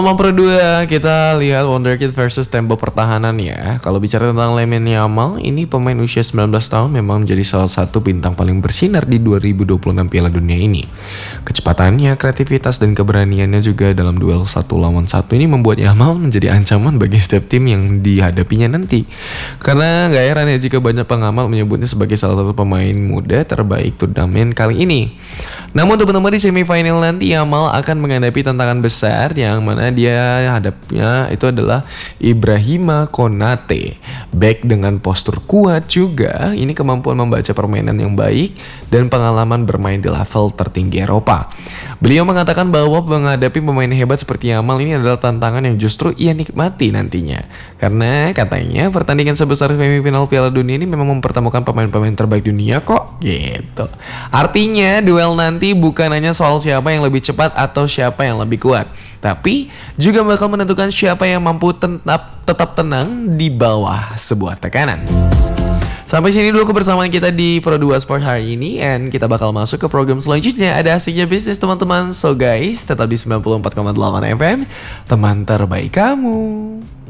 Nomor Pro 2 kita lihat Wonderkid versus Tempo pertahanan ya. Kalau bicara tentang Lamine Yamal, ini pemain usia 19 tahun memang menjadi salah satu bintang paling bersinar di 2026 Piala Dunia ini. Kecepatannya, kreativitas dan keberaniannya juga dalam duel 1 lawan 1 ini membuat Yamal menjadi ancaman bagi setiap tim yang dihadapinya nanti. Karena gak heran ya jika banyak pengamat menyebutnya sebagai salah satu pemain muda terbaik turnamen kali ini. Namun teman-teman di semifinal nanti Yamal akan menghadapi tantangan besar yang mana dia hadapnya itu adalah Ibrahima Konate. Back dengan postur kuat juga, ini kemampuan membaca permainan yang baik dan pengalaman bermain di level tertinggi Eropa. Beliau mengatakan bahwa menghadapi pemain hebat seperti Yamal ini adalah tantangan yang justru ia nikmati nantinya. Karena katanya pertandingan sebesar semifinal Piala Dunia ini memang mempertemukan pemain-pemain terbaik dunia kok, gitu. Artinya duel nanti bukan hanya soal siapa yang lebih cepat atau siapa yang lebih kuat, tapi juga bakal menentukan siapa yang mampu tetap tenang di bawah sebuah tekanan. Sampai sini dulu kebersamaan kita di Pro 2 Sport hari ini, and kita bakal masuk ke program selanjutnya. Ada asiknya bisnis teman-teman. So guys, tetap di 94,8 FM, teman terbaik kamu.